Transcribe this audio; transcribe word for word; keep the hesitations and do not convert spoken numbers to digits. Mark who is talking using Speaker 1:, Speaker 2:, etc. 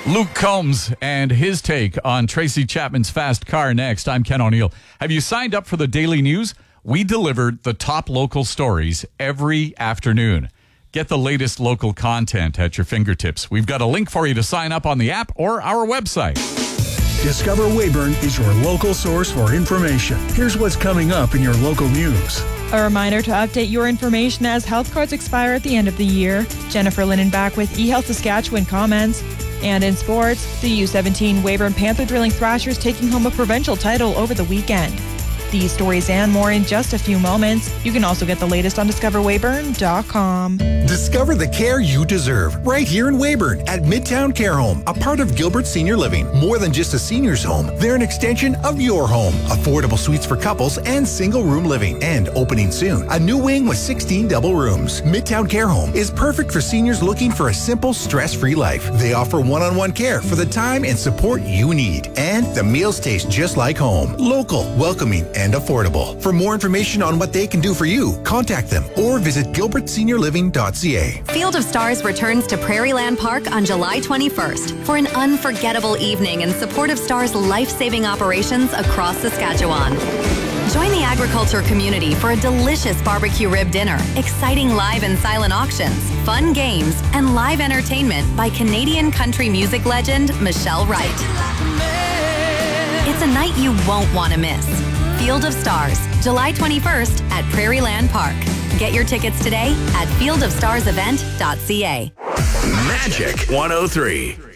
Speaker 1: Luke Combs and his take on Tracy Chapman's Fast Car next. I'm Ken O'Neill. Have you signed up for the daily news? We delivered the top local stories every afternoon. Get the latest local content at your fingertips. We've got a link for you to sign up on the app or our website.
Speaker 2: Discover Weyburn is your local source for information. Here's what's coming up in your local news.
Speaker 3: A reminder to update your information as health cards expire at the end of the year. Jennifer Linden back with eHealth Saskatchewan comments. And in sports, the U seventeen Weyburn Panther Drilling Thrashers taking home a provincial title over the weekend. These stories and more in just a few moments. You can also get the latest on discover weyburn dot com.
Speaker 4: Discover the care you deserve right here in Weyburn at Midtown Care Home, a part of Gilbert Senior Living. More than just a senior's home, they're an extension of your home. Affordable suites for couples and single room living. And opening soon, a new wing with sixteen double rooms. Midtown Care Home is perfect for seniors looking for a simple, stress-free life. They offer one-on-one care for the time and support you need. And the meals taste just like home. Local, welcoming, and affordable. For more information on what they can do for you, contact them or visit gilbert senior living dot c a.
Speaker 5: Field of Stars returns to Prairieland Park on July twenty-first for an unforgettable evening in support of Stars life-saving operations across Saskatchewan. Join the agriculture community for a delicious barbecue rib dinner, exciting live and silent auctions, fun games, and live entertainment by Canadian country music legend Michelle Wright. It's a night you won't want to miss. Field of Stars, July twenty-first at Prairieland Park. Get your tickets today at field of stars event dot c a.
Speaker 6: Magic one oh three.